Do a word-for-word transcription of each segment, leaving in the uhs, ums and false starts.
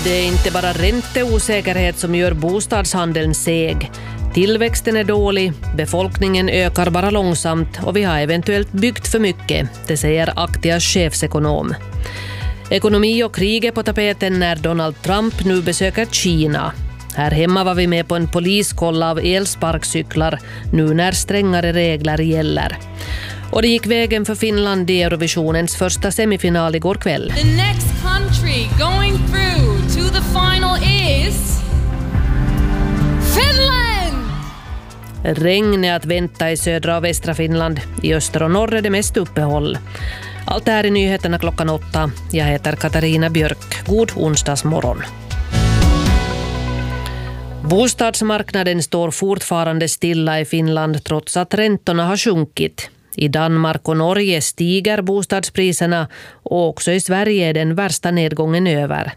Det är inte bara ränteosäkerhet som gör bostadshandeln seg. Tillväxten är dålig, befolkningen ökar bara långsamt och vi har eventuellt byggt för mycket, det säger Aktias chefsekonom. Ekonomi och krig är på tapeten när Donald Trump nu besöker Kina. Här hemma var vi med på en poliskoll av elsparkcyklar nu när strängare regler gäller. Och det gick vägen för Finland i Eurovisionens första semifinal igår kväll. The next country going through to the final is Finland! Regn är att vänta i södra och västra Finland. I öster och norr är det mest uppehåll. Allt det här i nyheterna klockan åtta. Jag heter Katarina Björk. God onsdagsmorgon. Bostadsmarknaden står fortfarande stilla i Finland trots att räntorna har sjunkit. I Danmark och Norge stiger bostadspriserna och också i Sverige är den värsta nedgången över.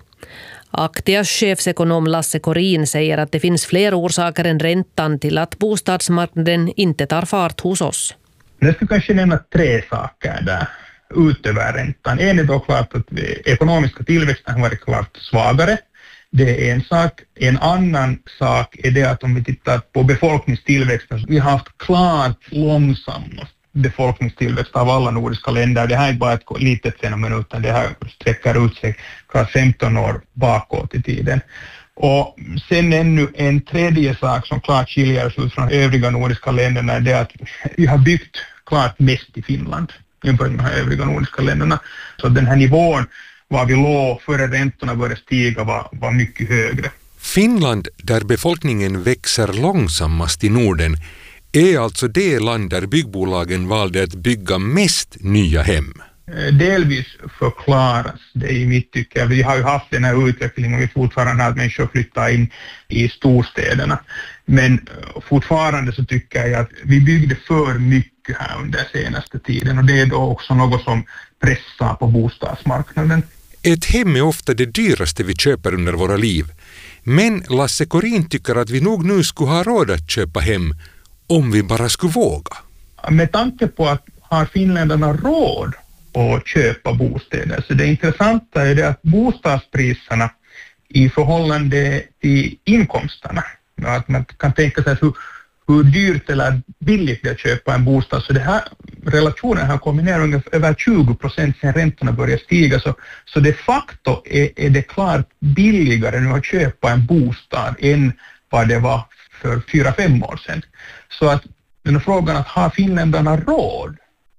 Aktias chefsekonom Lasse Korin säger att det finns fler orsaker än räntan till att bostadsmarknaden inte tar fart hos oss. Det ska kanske nämna tre saker där utöver räntan. En är då klart att ekonomiska tillväxten har varit klart svagare. Det är en sak. En annan sak är det att om vi tittar på befolkningstillväxten, vi har haft klart långsammast befolkningstillväxt av alla nordiska länder. Det här är inte bara ett litet fenomen utan det här sträcker ut sig klart femton år bakåt i tiden. Och sen ännu en tredje sak som klart skiljer oss ut från övriga nordiska länderna är det att vi har byggt klart mest i Finland jämfört med de övriga nordiska länderna. Så den här nivån var vi låg före räntorna började stiga var, var mycket högre. Finland, där befolkningen växer långsammast i Norden, är alltså det land där byggbolagen valde att bygga mest nya hem. Delvis förklaras det i mitt tycke. Vi har ju haft den här utvecklingen och vi fortfarande har att människor flyttar in i storstäderna. Men fortfarande så tycker jag att vi byggde för mycket här under senaste tiden och det är då också något som pressar på bostadsmarknaden. Ett hem är ofta det dyraste vi köper under våra liv. Men Lasse Korin tycker att vi nog nu skulle ha råd att köpa hem om vi bara skulle våga. Med tanke på att har finländarna råd att köpa bostäder så det intressanta är det att bostadspriserna i förhållande till inkomsterna, att man kan tänka sig hur, hur dyrt eller billigt det är att köpa en bostad, så det här relationen har kommit ner ungefär över tjugo procent sedan räntorna började stiga, så, så de facto är, är det klart billigare nu att köpa en bostad än vad det var för fyra, fem år sedan. Så att den här frågan att har finländarna råd,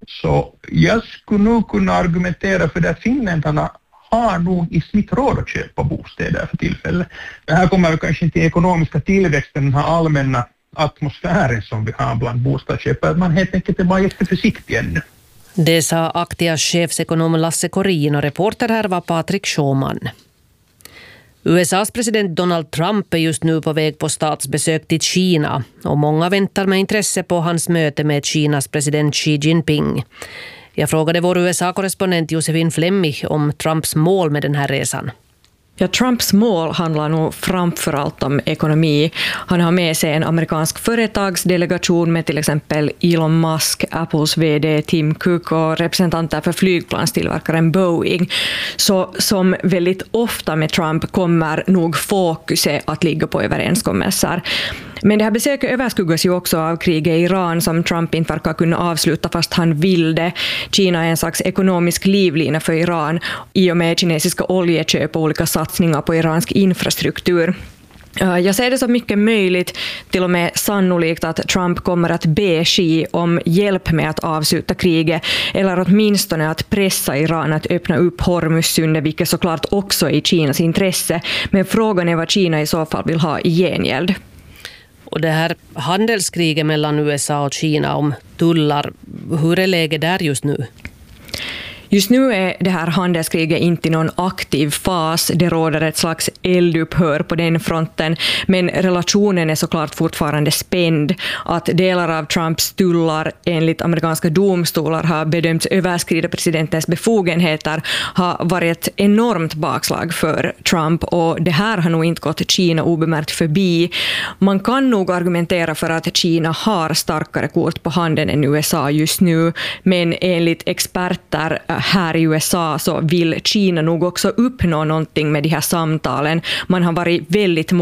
så jag skulle nog kunna argumentera för att finländarna har nog i snitt råd att köpa bostäder för tillfället. Det här kommer kanske inte till ekonomiska tillväxten, den här allmänna atmosfären som vi har bland bostadsköpare, att man helt enkelt är bara jätteförsiktig ännu. Det sa Aktias chefsekonom Lasse Korin och reporter här var Patrik Schauman. U S A:s president Donald Trump är just nu på väg på statsbesök till Kina och många väntar med intresse på hans möte med Kinas president Xi Jinping. Jag frågade vår U S A-korrespondent Josefin Flemmich om Trumps mål med den här resan. Ja, Trumps mål handlar nog framförallt om ekonomi. Han har med sig en amerikansk företagsdelegation med till exempel Elon Musk, Apples vd Tim Cook och representanter för flygplanstillverkaren Boeing. Så som väldigt ofta med Trump kommer nog fokuset att ligga på överenskommelser. Men det här besöket överskuggas ju också av kriget i Iran som Trump inte verkar kunna avsluta fast han vill det. Kina är en slags ekonomisk livlina för Iran i och med kinesiska oljeköp och olika satsningar på iransk infrastruktur. Jag ser det som mycket möjligt, till och med sannolikt, att Trump kommer att be Xi om hjälp med att avsluta kriget eller åtminstone att pressa Iran att öppna upp Hormuzsundet, vilket såklart också är i Kinas intresse. Men frågan är vad Kina i så fall vill ha i gengäld. Och det här handelskriget mellan U S A och Kina om tullar, hur är läget där just nu? Just nu är det här handelskriget inte i någon aktiv fas. Det råder ett slags eldupphör på den fronten. Men relationen är såklart fortfarande spänd. Att delar av Trumps tullar enligt amerikanska domstolar har bedömts överskrida presidentens befogenheter har varit ett enormt bakslag för Trump. Och det här har nog inte gått Kina obemärkt förbi. Man kan nog argumentera för att Kina har starkare kort på handen än U S A just nu. Men enligt experter här i U S A så vill Kina nog också uppnå någonting med de här samtalen. Man har varit väldigt